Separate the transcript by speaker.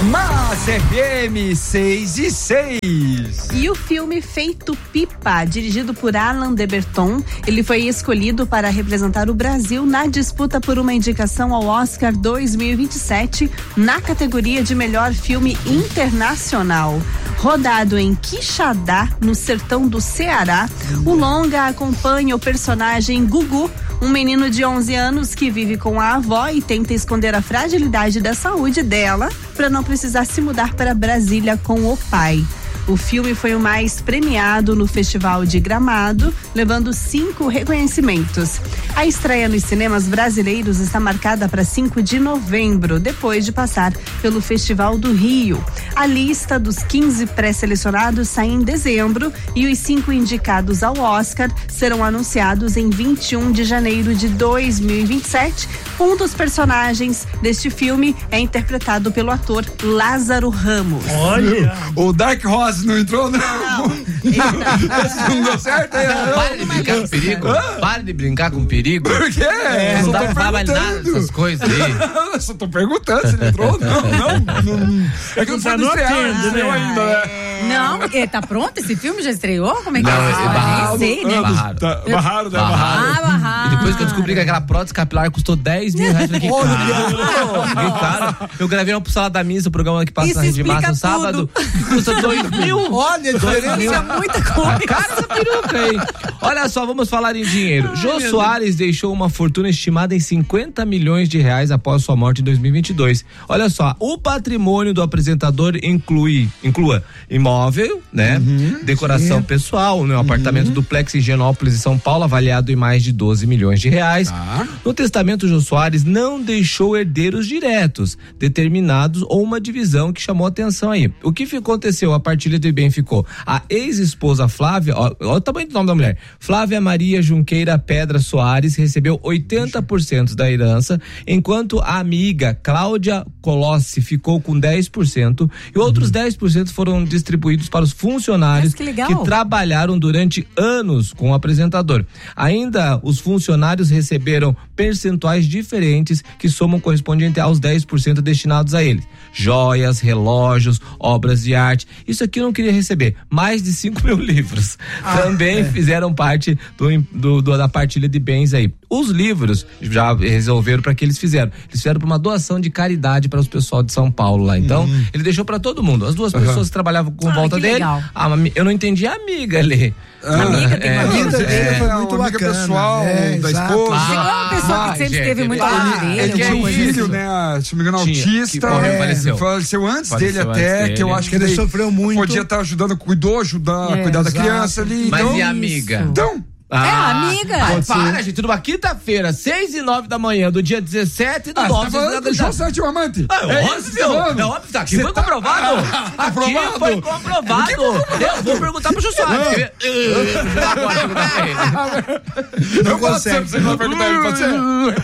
Speaker 1: Mas FM 6/6.
Speaker 2: E o filme Feito Pipa, dirigido por Alan de Botton, ele foi escolhido para representar o Brasil na disputa por uma indicação ao Oscar 2027 na categoria de melhor filme internacional. Rodado em Quixadá, no sertão do Ceará, o longa acompanha o personagem Gugu, um menino de 11 anos que vive com a avó e tenta esconder a fragilidade da saúde dela para não precisar se mudar para Brasília com o pai. O filme foi o mais premiado no Festival de Gramado, levando 5 reconhecimentos. A estreia nos cinemas brasileiros está marcada para 5 de novembro, depois de passar pelo Festival do Rio. A lista dos 15 pré-selecionados sai em dezembro e os 5 indicados ao Oscar serão anunciados em 21 de janeiro de 2027. Um dos personagens deste filme é interpretado pelo ator Lázaro Ramos.
Speaker 1: Olha! O Dark Horse não entrou, não?
Speaker 2: Não.
Speaker 1: Não deu certo?
Speaker 3: Para de brincar com perigo. Para de brincar com perigo.
Speaker 1: Por quê?
Speaker 3: Não dá pra falar nada dessas coisas aí.
Speaker 1: Eu só tô perguntando se ele entrou. Não. É que não sabe estrear, né? Ainda, né?
Speaker 4: Não, tá pronto? Esse filme já estreou? Como é que
Speaker 3: Não,
Speaker 4: sei, né?
Speaker 1: Barraram.
Speaker 4: Barraram.
Speaker 3: E depois que eu descobri que aquela prótese capilar custou 10 mil reais, eu falei, cara, eu gravei uma Salada da Missa, o programa que passa
Speaker 4: Isso
Speaker 3: na Rede Massa no
Speaker 4: explica
Speaker 3: sábado, custa 2 mil.
Speaker 1: Olha,
Speaker 4: Isso é muita coisa.
Speaker 3: Cara, essa peruca aí. Olha só, vamos falar em dinheiro. Jô Soares deixou uma fortuna estimada em 50 milhões de reais após sua morte em 2022. Olha só, o patrimônio do apresentador inclua imóvel, né? Decoração pessoal, né? Um apartamento duplex em Genópolis, em São Paulo, avaliado em mais de 12 milhões de reais. No testamento, Jô Soares não deixou herdeiros diretos, determinados ou uma divisão que chamou atenção aí. O que aconteceu? A partilha de bem ficou a ex-esposa Flávia, olha o tamanho do nome da mulher, Flávia Maria Junqueira Pedra Soares, recebeu 80% da herança, enquanto a amiga Cláudia Colossi ficou com 10% e outros 10% foram distribuídos para os funcionários que trabalharam durante anos com o apresentador. Ainda os funcionários receberam percentuais diferentes que somam correspondente aos 10% destinados a eles. Joias, relógios, obras de arte. Isso aqui eu não queria receber. Mais de 5 mil livros também fizeram parte da partilha de bens aí. Os livros já resolveram para que eles fizeram. Eles fizeram para uma doação de caridade para os pessoal de São Paulo lá. Então, ele deixou para todo mundo. As duas pessoas que trabalhavam com volta dele. Eu não entendi a amiga ali.
Speaker 4: Amiga, tem uma
Speaker 1: amiga dele foi muito
Speaker 5: amiga
Speaker 1: bacana,
Speaker 5: pessoal
Speaker 1: da esposa.
Speaker 4: Chegou uma pessoa que sempre teve muito
Speaker 1: Ele
Speaker 4: dinheiro.
Speaker 1: tinha um filho, né? Se não me engano, autista.
Speaker 3: Faleceu
Speaker 1: antes dele até, que eu acho que
Speaker 5: ele sofreu muito.
Speaker 1: Podia estar ajudando, cuidar da criança ali.
Speaker 3: Mas
Speaker 1: então,
Speaker 3: e a amiga?
Speaker 1: Então,
Speaker 4: amiga.
Speaker 3: Para, gente, numa quinta-feira, 6h09 da manhã, do dia 17 do 9.
Speaker 1: tá falando que o Jô Soares tinha um amante?
Speaker 3: É óbvio, tá aqui, foi comprovado. Aqui foi comprovado. Eu vou perguntar pro Jô Soares.
Speaker 1: Não consegue. Você vai perguntar ele, pode ser?